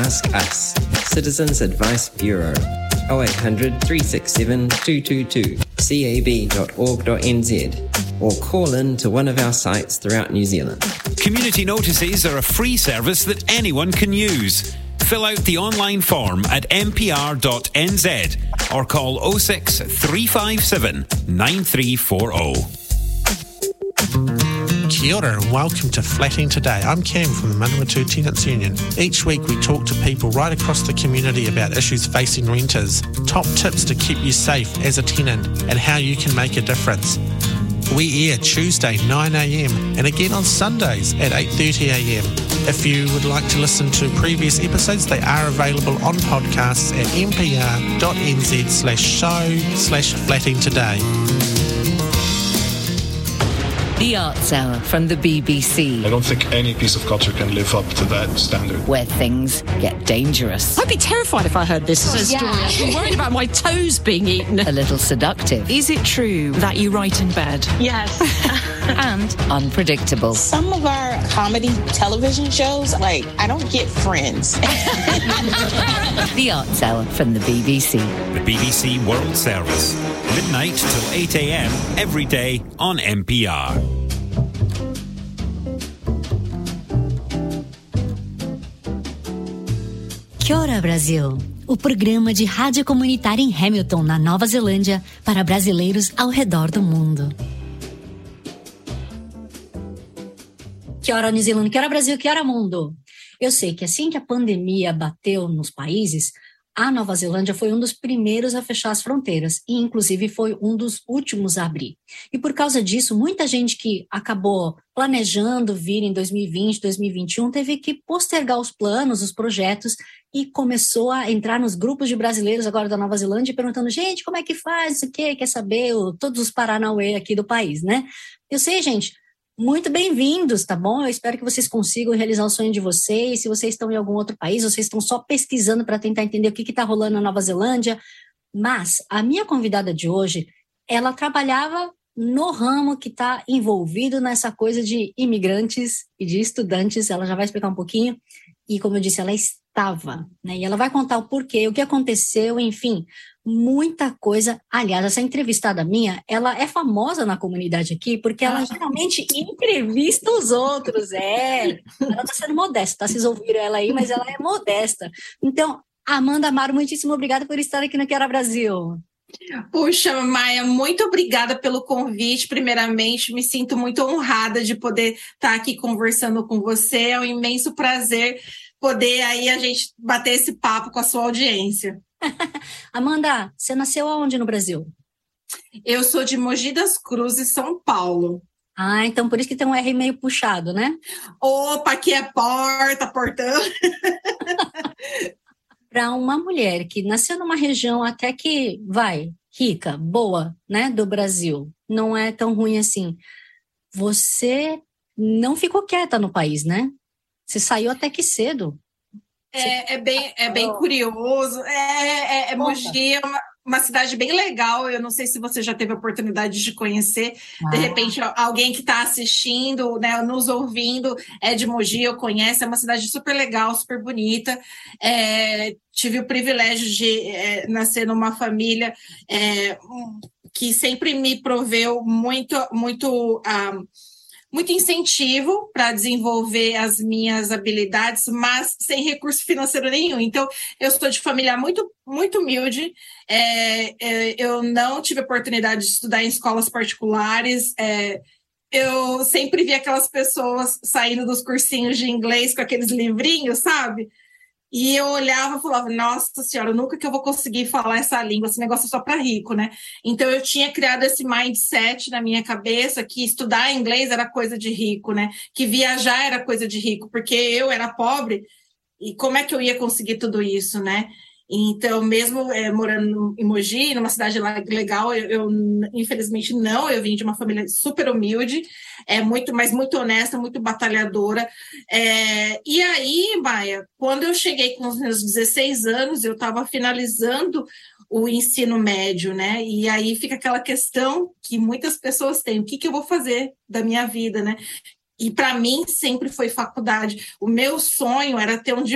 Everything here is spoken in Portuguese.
Ask Us, Citizens Advice Bureau, 0800 367 222, cab.org.nz, or call in to one of our sites throughout New Zealand. Community notices are a free service that anyone can use. Fill out the online form at mpr.nz or call 06 357 9340. Kia ora and welcome to Flatting Today. I'm Cam from the Manawatu Tenants Union. Each week we talk to people right across the community about issues facing renters, top tips to keep you safe as a tenant and how you can make a difference. We air Tuesday 9am and again on Sundays at 8:30am. If you would like to listen to previous episodes, they are available on podcasts at mpr.nz/show/flattingtoday. The Arts Hour from the BBC. I don't think any piece of culture can live up to that standard. Where things get dangerous. I'd be terrified if I heard this as a story. I'm worried about my toes being eaten. A little seductive. Is it true that you write in bed? Yes. And unpredictable. Some of our comedy television shows, I don't get Friends. The Arts Hour from the BBC. The BBC World Service. Midnight till 8am every day on NPR. Kia ora, Brasil! O programa de rádio comunitária em Hamilton, na Nova Zelândia, para brasileiros ao redor do mundo. Kia ora, New Zealand! Kia ora, Brasil! Kia ora, mundo! Eu sei que assim que a pandemia bateu nos países, a Nova Zelândia foi um dos primeiros a fechar as fronteiras e, inclusive, foi um dos últimos a abrir. E por causa disso, muita gente que acabou planejando vir em 2020, 2021, teve que postergar os planos, os projetos e começou a entrar nos grupos de brasileiros agora da Nova Zelândia perguntando, gente, como é que faz isso aqui? Quer saber todos os paranauê aqui do país, né? Eu sei, gente. Muito bem-vindos, tá bom? Eu espero que vocês consigam realizar o sonho de vocês. Se vocês estão em algum outro país, vocês estão só pesquisando para tentar entender o que está rolando na Nova Zelândia. Mas a minha convidada de hoje, ela trabalhava no ramo que está envolvido nessa coisa de imigrantes e de estudantes. Ela já vai explicar um pouquinho. E como eu disse, ela estava, né? E ela vai contar o porquê, o que aconteceu, enfim, muita coisa. Aliás, essa entrevistada minha, ela é famosa na comunidade aqui, porque ela geralmente entrevista os outros, Ela está sendo modesta, tá? Vocês ouviram ela aí, mas ela é modesta. Então, Amanda Amaro, muitíssimo obrigada por estar aqui no Kia ora Brasil. Puxa, Maia, muito obrigada pelo convite. Primeiramente, me sinto muito honrada de poder estar aqui conversando com você. É um imenso prazer poder aí a gente bater esse papo com a sua audiência. Amanda, você nasceu aonde no Brasil? Eu sou de Mogi das Cruzes, São Paulo. Ah, então por isso que tem um R meio puxado, né? Opa, aqui é portão. Para uma mulher que nasceu numa região até que, rica, boa, né, do Brasil, não é tão ruim assim. Você não ficou quieta no país, né? Você saiu até que cedo. É bem curioso. Mogi é uma cidade bem legal. Eu não sei se você já teve a oportunidade de conhecer. De repente, alguém que está assistindo, né, nos ouvindo, é de Mogi, eu conheço. É uma cidade super legal, super bonita. Tive o privilégio de nascer numa família que sempre me proveu muito incentivo para desenvolver as minhas habilidades, mas sem recurso financeiro nenhum. Então, eu sou de família muito, muito humilde. Eu não tive oportunidade de estudar em escolas particulares. Eu sempre vi aquelas pessoas saindo dos cursinhos de inglês com aqueles livrinhos, sabe? E eu olhava e falava, nossa senhora, nunca que eu vou conseguir falar essa língua, esse negócio é só para rico, né? Então eu tinha criado esse mindset na minha cabeça que estudar inglês era coisa de rico, né? Que viajar era coisa de rico, porque eu era pobre e como é que eu ia conseguir tudo isso, né? Então, mesmo morando em Mogi, numa cidade legal, eu infelizmente não, eu vim de uma família super humilde, mas muito honesta, muito batalhadora. E aí, Maia, quando eu cheguei com os meus 16 anos, eu estava finalizando o ensino médio, né? E aí fica aquela questão que muitas pessoas têm, o que eu vou fazer da minha vida, né? E para mim sempre foi faculdade. O meu sonho era ter um